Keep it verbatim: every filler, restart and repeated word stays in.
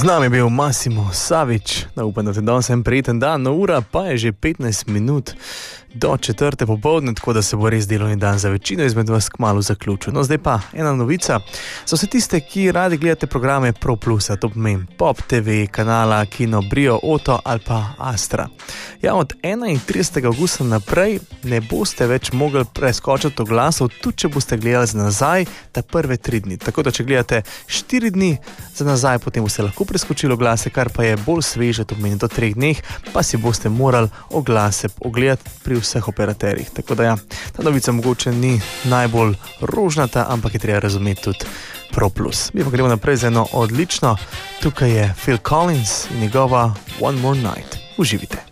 Z nami je bil Massimo Savić, da upam, da te danes en prijeten dan, no ura pa je že petnajst minut do četrte popoldne, tako da se bo res delovni dan za večino izmed vas kmalu zaključil. No zdaj pa ena novica, za vse tiste, ki radi gledate programe Pro Plusa, to pomeni Pop te ve, kanala Kino, Brio, Oto ali pa Astra. Ja, od enaintridesetega avgusta naprej ne boste več mogli preskočiti oglasov, tudi če boste gledali za nazaj ta prve tri dni. Tako da če gledate štiri dni za nazaj, potem boste lahko preskočili oglase, kar pa je bolj sveže, to pomeni do treh dneh, pa si boste morali oglase ogledati pri vseh operaterjih. Tako da ja, ta novica mogoče ni najbolj rožnata, ampak je treba razumeti tudi Pro Plus. Mi pa gremo naprej z eno odlično, tukaj je Phil Collins in njegova One More Night. Uživite.